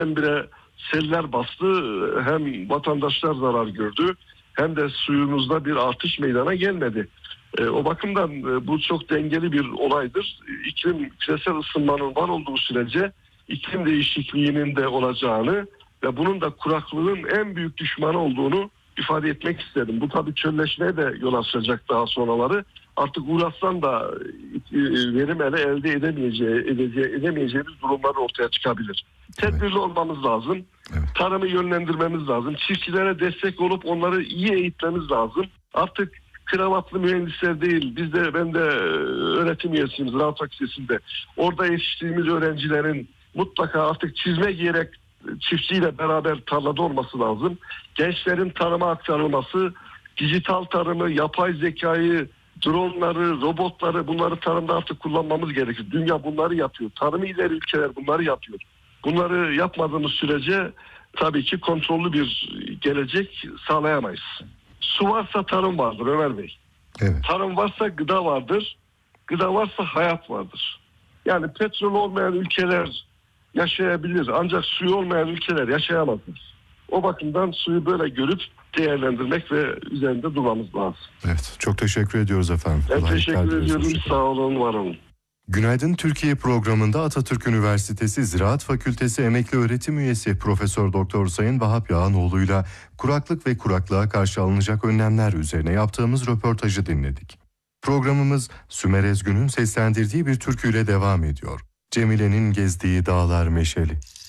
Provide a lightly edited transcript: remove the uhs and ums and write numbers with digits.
Birdenbire seller bastı, hem vatandaşlar zarar gördü hem de suyumuzda bir artış meydana gelmedi. O bakımdan bu çok dengeli bir olaydır. Küresel ısınmanın var olduğu sürece iklim değişikliğinin de olacağını ve bunun da kuraklığın en büyük düşmanı olduğunu ifade etmek isterim. Bu tabii çölleşmeye de yol açacak daha sonraları. Artık uğraşsan da verim elde edemeyeceğimiz durumlar ortaya çıkabilir. Tedbirli olmamız lazım. Evet. Tarımı yönlendirmemiz lazım. Çiftçilere destek olup onları iyi eğitmemiz lazım. Artık kravatlı mühendisler değil. Ben de öğretim üyesiyim Ziraat Fakültesi'nde. Orada yetiştiğimiz öğrencilerin mutlaka artık çizme giyerek çiftçiyle beraber tarlada olması lazım. Gençlerin tarıma aktarılması, dijital tarımı, yapay zekayı, dronları, robotları, bunları tarımda artık kullanmamız gerekir. Dünya bunları yapıyor. Tarımı ileri ülkeler bunları yapıyor. Bunları yapmadığımız sürece tabii ki kontrollü bir gelecek sağlayamayız. Su varsa tarım vardır Ömer Bey. Evet. Tarım varsa gıda vardır. Gıda varsa hayat vardır. Yani petrol olmayan ülkeler yaşayabilir. Ancak suyu olmayan ülkeler yaşayamazdır. O bakımdan suyu böyle görüp değerlendirmek ve üzerinde durmamız lazım. Evet, çok teşekkür ediyoruz efendim. Ben teşekkür ediyorum. Sağ olun, var olun. Günaydın Türkiye programında Atatürk Üniversitesi Ziraat Fakültesi Emekli Öğretim Üyesi Profesör Doktor Sayın Vahap Yağanoğlu'yla kuraklık ve kuraklığa karşı alınacak önlemler üzerine yaptığımız röportajı dinledik. Programımız Sümer Ezgün'ün seslendirdiği bir türküyle devam ediyor. Cemile'nin gezdiği dağlar meşeli.